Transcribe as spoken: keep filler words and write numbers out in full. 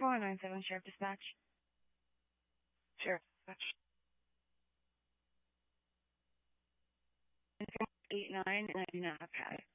four nine seven Sheriff Dispatch. Sheriff Dispatch. Eight nine, and I do not have Patty.